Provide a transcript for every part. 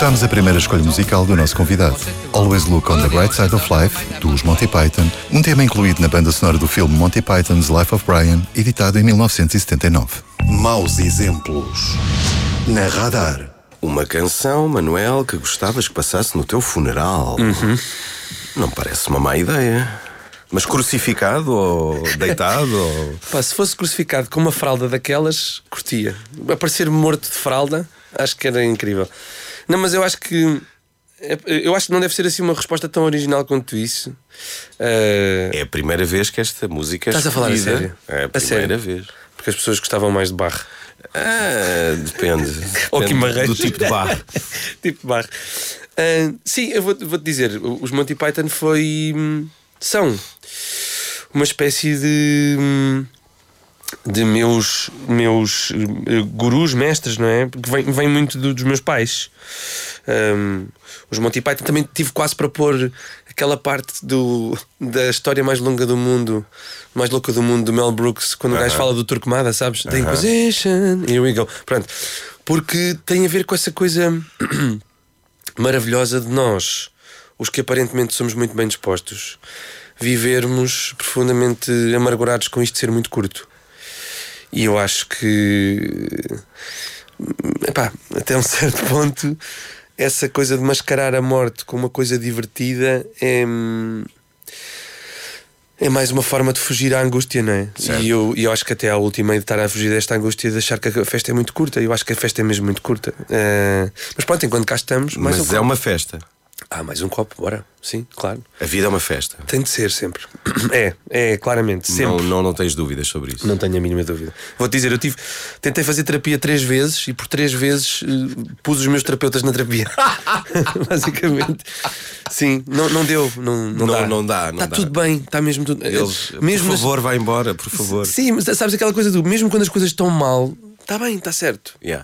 Escutámos a primeira escolha musical do nosso convidado, Always Look on the Bright Side of Life, dos Monty Python, um tema incluído na banda sonora do filme Monty Python's Life of Brian, editado em 1979. Maus exemplos na Radar. Uma canção, Manuel, que gostavas que passasse no teu funeral. Não parece uma má ideia. Mas crucificado ou deitado? Ou... Pá, se fosse crucificado com uma fralda daquelas, curtia. Aparecer morto de fralda, acho que era incrível. Não, mas eu acho que não deve ser assim uma resposta tão original quanto isso. É a primeira vez que esta música é Estás a falar a sério? É a primeira vez. Porque as pessoas gostavam mais de Bach. Depende. Ou Guimarães. Do tipo de Bach. Tipo de Bach. Sim, eu vou-te dizer, os Monty Python são uma espécie de meus gurus, mestres, não é? Porque vem muito dos meus pais. Os Monty Python também tive quase para pôr aquela parte da história mais longa do mundo, mais louca do mundo, do Mel Brooks, quando o gajo fala do Turcomada, sabes? The Inquisition, here we go. Pronto. Porque tem a ver com essa coisa maravilhosa de nós, os que aparentemente somos muito bem dispostos, vivermos profundamente amargurados com isto de ser muito curto. E eu acho que, até um certo ponto, essa coisa de mascarar a morte com uma coisa divertida é mais uma forma de fugir à angústia, não é? E eu acho que até à última de estar a fugir desta angústia, de achar que a festa é muito curta. Eu acho que a festa é mesmo muito curta. Mas pronto, enquanto cá estamos, mais Mas é uma festa. Mais um copo, bora. Sim, claro. A vida é uma festa. Tem de ser sempre. É claramente, sempre. Não tens dúvidas sobre isso. Não tenho a mínima dúvida. Vou-te dizer, tentei fazer terapia 3 vezes e por 3 vezes pus os meus terapeutas na terapia. Basicamente. Sim, não deu. Não dá. Está tudo bem, está mesmo tudo. Por favor, vai embora, por favor. Sim, mas sabes aquela coisa mesmo quando as coisas estão mal, está bem, está certo. Yeah.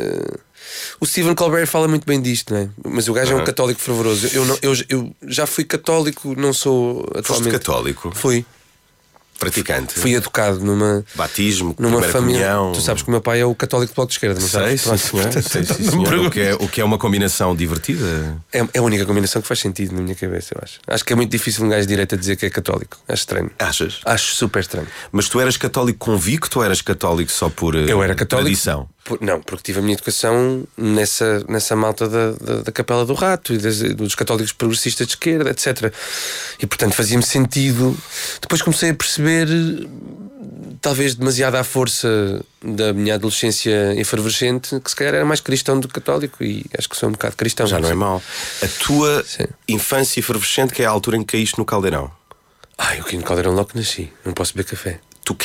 O Stephen Colbert fala muito bem disto, não é? Mas o gajo é um católico fervoroso. Eu já fui católico, não sou atualmente. Foste católico? Fui. Praticante? Fui educado numa batismo, numa família. Comunhão. Tu sabes que o meu pai é o católico do Bloco de Esquerda, não sabes? Sei, senhor. O que é uma combinação divertida. É a única combinação que faz sentido na minha cabeça, eu acho. Acho que é muito difícil um gajo de direita dizer que é católico. Acho estranho. Achas? Acho super estranho. Mas tu eras católico convicto ou eras católico só por eu era católico, tradição? Não, porque tive a minha educação nessa malta da Capela do Rato e dos católicos progressistas de esquerda, etc. E portanto fazia-me sentido. Depois comecei a perceber, talvez demasiado à força da minha adolescência efervescente, que se calhar era mais cristão do que católico. E acho que sou um bocado cristão. Já não é mau. A tua infância efervescente, que é a altura em que caíste no Caldeirão? Eu caí no Caldeirão logo que nasci. Não posso beber café. Tu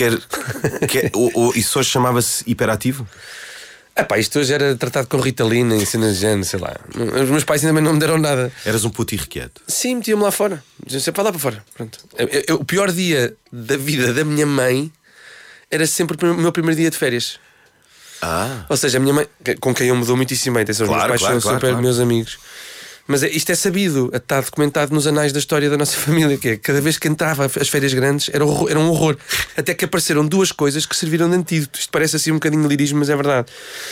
isso hoje chamava-se hiperativo? Isto hoje era tratado com Ritalina e cenas de género, sei lá. Os meus pais ainda não me deram nada. Eras um puto irrequieto? Sim, metiam-me lá fora. Diziam sempre, lá para fora. Pronto. O pior dia da vida da minha mãe era sempre o meu primeiro dia de férias. Ou seja, a minha mãe, com quem eu me dou muitíssimo bem, os meus pais são super meus amigos. Mas isto é sabido, está documentado nos anais da história da nossa família, que é cada vez que entrava as férias grandes era um horror. Até que apareceram 2 coisas que serviram de antídoto. Isto parece assim um bocadinho lirismo, mas é verdade.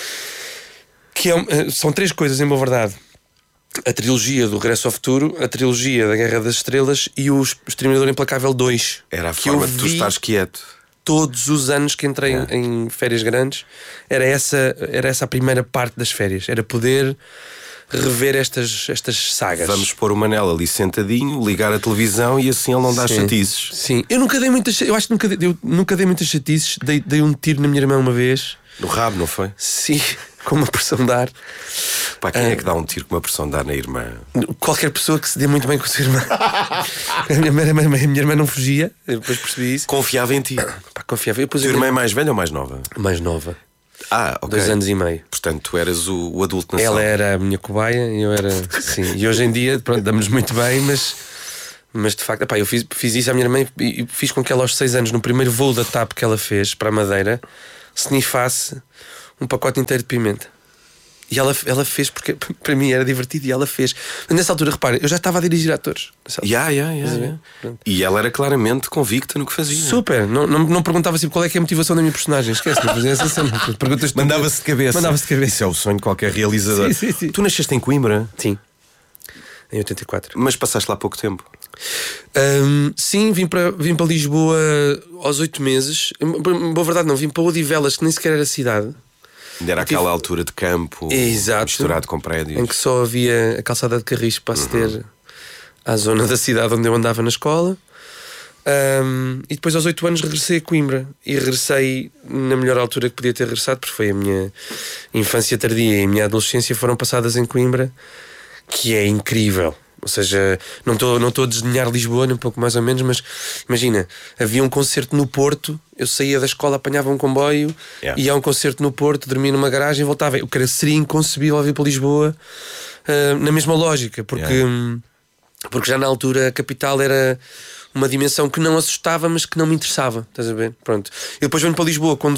São 3 coisas, em boa verdade: a trilogia do Regresso ao Futuro, a trilogia da Guerra das Estrelas e o Exterminador Implacável 2. Era a forma de tu estares quieto. Todos os anos que entrei em férias grandes, era essa a primeira parte das férias. Era poder rever estas sagas. Vamos pôr o Manel ali sentadinho, ligar a televisão e assim ele não dá chatices. Sim, eu acho que nunca dei muitas chatices. Dei um tiro na minha irmã uma vez. No rabo, não foi? Sim, com uma pressão de ar. Quem é que dá um tiro com uma pressão de ar na irmã? Qualquer pessoa que se dê muito bem com a sua irmã. A minha irmã não fugia, eu depois percebi isso. Confiava em ti. Confiava. A tua irmã é mais velha ou mais nova? Mais nova. Ok. 2 anos e meio. Portanto, tu eras o adulto na Ela sala. era a minha cobaia e eu era. Sim. E hoje em dia, pronto, damos muito bem, mas de facto, eu fiz isso à minha irmã e fiz com que ela aos 6 anos, no primeiro voo da TAP que ela fez para a Madeira, sniffasse um pacote inteiro de pimenta. E ela fez, porque para mim era divertido, e ela fez. Nessa altura, repara, eu já estava a dirigir atores. E ela era claramente convicta no que fazia. Super, não perguntava assim qual é que é a motivação da minha personagem. Esquece, não fazia essa cena. Mandava-se de cabeça. Mandava-se de cabeça. Isso é o sonho de qualquer realizador. Sim. Tu nasceste em Coimbra? Sim, em 84. Mas passaste lá pouco tempo. Sim, vim para Lisboa aos 8 meses. Boa verdade, não, vim para Odivelas, que nem sequer era cidade. Ainda era aquela altura de campo. Exato. Misturado com prédios. Em que só havia a calçada de Carris para aceder à zona da cidade onde eu andava na escola. E depois aos 8 anos regressei a Coimbra. E regressei na melhor altura que podia ter regressado, porque foi a minha infância tardia e a minha adolescência foram passadas em Coimbra, que é incrível. Ou seja, não estou a desdenhar Lisboa, nem um pouco mais ou menos, mas imagina, havia um concerto no Porto, eu saía da escola, apanhava um comboio, ia a um concerto no Porto, dormia numa garagem e voltava. O que seria inconcebível vir para Lisboa, na mesma lógica, porque já na altura a capital era uma dimensão que não assustava, mas que não me interessava. Estás a ver? Pronto. Eu depois venho para Lisboa com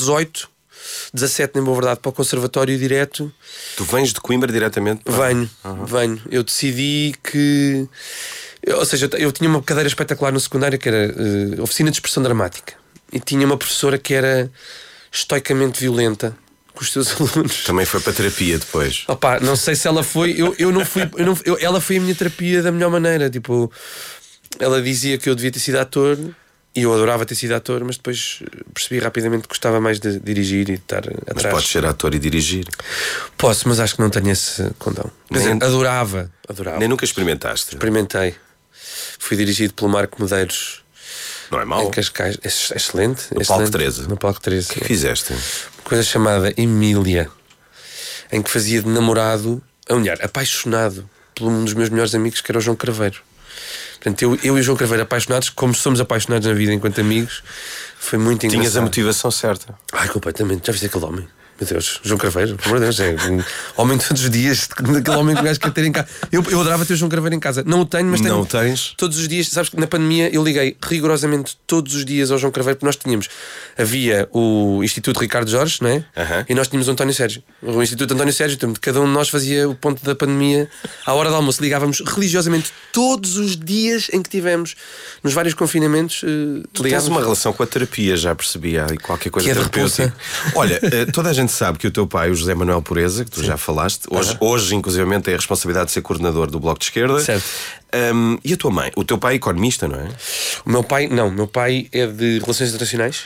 17, nem boa verdade, para o conservatório direto. Tu vens de Coimbra diretamente? Venho. Eu decidi que... Ou seja, eu tinha uma cadeira espetacular no secundário, que era oficina de expressão dramática. E tinha uma professora que era estoicamente violenta com os seus alunos. Também foi para terapia depois? Opa, não sei se ela foi. Eu não fui. Ela foi a minha terapia da melhor maneira. Tipo, ela dizia que eu devia ter sido ator. E eu adorava ter sido ator, mas depois percebi rapidamente que gostava mais de dirigir e de estar atrás. Mas podes ser ator e dirigir? Posso, mas acho que não tenho esse condão. Adorava. Nem nunca experimentaste? Experimentei. Fui dirigido pelo Marco Medeiros. Não é mau? Em Cascais. É excelente. No Palco 13? No Palco 13. O que fizeste? Uma coisa chamada Emília, em que fazia de namorado, a mulher, apaixonado por um dos meus melhores amigos, que era o João Craveiro. Portanto, eu e o João Craveiro apaixonados, como somos apaixonados na vida enquanto amigos, foi muito engraçado. Tinhas a motivação certa? Ai, completamente. Já viste aquele homem? Meu Deus, João Craveiro, pelo amor de Deus, é um homem de todos os dias, aquele homem que o gajo quer ter em casa. Eu adorava ter o João Craveiro em casa. Não o tenho, mas tenho. Não o tens? Todos os dias, sabes que na pandemia eu liguei rigorosamente todos os dias ao João Craveiro, porque nós tínhamos. Havia o Instituto Ricardo Jorge, não é? E nós tínhamos o António Sérgio. O Instituto António Sérgio, cada um de nós fazia o ponto da pandemia. À hora do almoço ligávamos religiosamente todos os dias em que tivemos nos vários confinamentos. Tu tens uma relação com a terapia, já percebi, e qualquer coisa que é terapêutica. Olha, toda a gente sabe que o teu pai, o José Manuel Pureza, que tu já falaste, hoje inclusivamente tem a responsabilidade de ser coordenador do Bloco de Esquerda. Certo. E a tua mãe? O teu pai é economista, não é? O meu pai, não. O meu pai é de Relações Internacionais.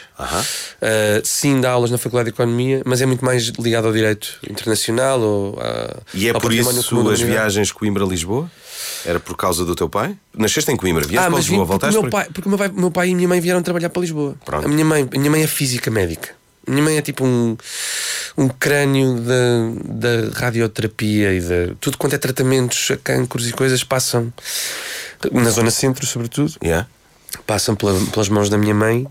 Sim, dá aulas na Faculdade de Economia, mas é muito mais ligado ao direito internacional. E é por isso as viagens Coimbra-Lisboa? Era por causa do teu pai? Nasceste em Coimbra, vieste para Lisboa, voltaste porque o meu pai e a minha mãe vieram trabalhar para Lisboa. Pronto. A minha mãe é física médica. A minha mãe é tipo um crânio da radioterapia e de tudo quanto é tratamentos a cancros e coisas passam na zona centro, sobretudo. Passam pelas mãos da minha mãe,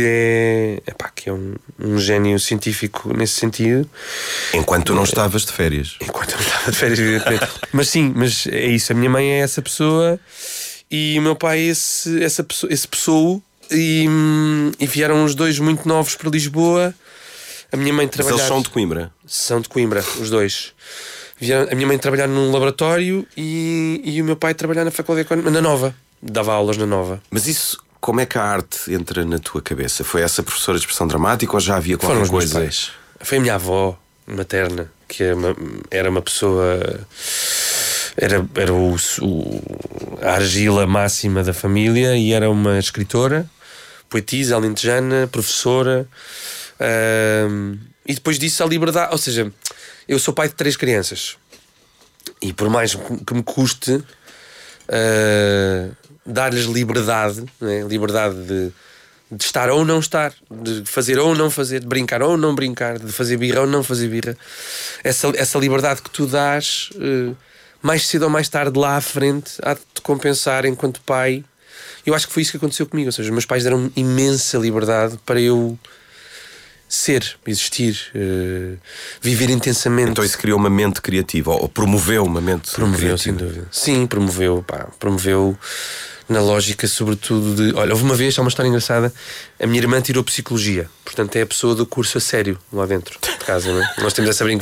que é um gênio científico nesse sentido. Enquanto tu não estavas de férias. Enquanto eu não estava de férias, evidentemente. Mas é isso, a minha mãe é essa pessoa e o meu pai é esse pessoa. E vieram os dois muito novos para Lisboa. A minha mãe trabalhar. Mas eles são de Coimbra? São de Coimbra, os dois. Vieram a minha mãe trabalhar num laboratório e o meu pai trabalhar na Faculdade de Economia, na Nova. Dava aulas na Nova. Mas isso, como é que a arte entra na tua cabeça? Foi essa professora de expressão dramática ou já havia qualquer Foram coisa? Meus pais. Foi a minha avó materna, que era uma pessoa. Era a argila máxima da família e era uma escritora, poetisa, alentejana, professora. E depois disso a liberdade. Ou seja, eu sou pai de 3 crianças e por mais que me custe dar-lhes liberdade, né? Liberdade de estar ou não estar, de fazer ou não fazer, de brincar ou não brincar, de fazer birra ou não fazer birra, essa liberdade que tu dás, mais cedo ou mais tarde lá à frente há de te compensar enquanto pai. Eu acho que foi isso que aconteceu comigo. Ou seja, os meus pais deram imensa liberdade para eu ser, existir, viver intensamente. Então isso criou uma mente criativa, ou promoveu uma mente criativa? Sem dúvida. Sim, promoveu na lógica sobretudo de... Olha, houve uma vez, há uma história engraçada, a minha irmã tirou Psicologia, portanto é a pessoa do curso a sério lá dentro de casa, não é? Nós temos essa brincadeira.